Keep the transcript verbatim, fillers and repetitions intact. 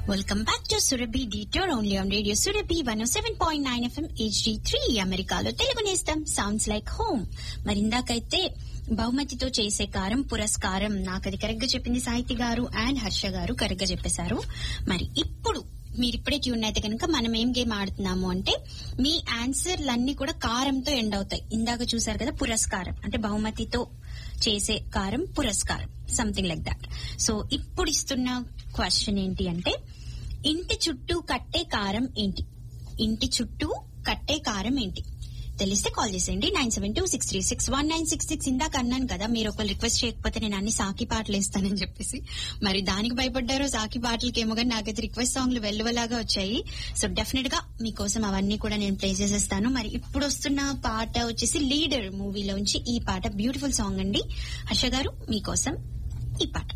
Welcome back to Surabhi Detour only on Radio Surabhi one oh seven point nine F M H D three అమెరికాలో తెలుగు నేస్తం sounds like home. మరి ఇందాకైతే బహుమతితో చేసే కారం పురస్కారం నాకు అది కరెక్ట్ గా చెప్పింది సాహితి గారు అండ్ హర్ష గారు కరెక్ట్ గా చెప్పేశారు. మరి ఇప్పుడు మీరు ఇప్పుడే ట్యూన్ అయితే కనుక మనం ఏం గేమ్ ఆడుతున్నాము అంటే మీ ఆన్సర్లన్నీ కూడా కారంతో ఎండ్ అవుతాయి. ఇందాక చూసారు కదా పురస్కారం అంటే బహుమతితో చేసే కారం పురస్కారం సంథింగ్ లైక్ దాట్. సో ఇప్పుడు ఇస్తున్న క్వశ్చన్ ఏంటి అంటే ఇంటి చుట్టూ కట్టే కారం ఏంటి? ఇంటి చుట్టూ కట్టే కారం ఏంటి? తెలిస్తే కాల్ చేసేయండి nine seven two six three six one nine six six. ఇందాక అన్నాను కదా మీరు ఒకరు రిక్వెస్ట్ చేయకపోతే నేను అన్ని సాకి పాటలు వేస్తానని చెప్పేసి, మరి దానికి భయపడ్డారో సాకి పాటలకేమో కానీ నాకైతే రిక్వెస్ట్ సాంగ్లు వెల్లువలాగా వచ్చాయి. సో డెఫినెట్ గా మీకోసం అవన్నీ కూడా నేను ప్లే చేసేస్తాను. మరి ఇప్పుడు వస్తున్న పాట వచ్చేసి లీడర్ మూవీలోంచి ఈ పాట బ్యూటిఫుల్ సాంగ్ అండి. హర్ష గారు మీకోసం ఈ పాట.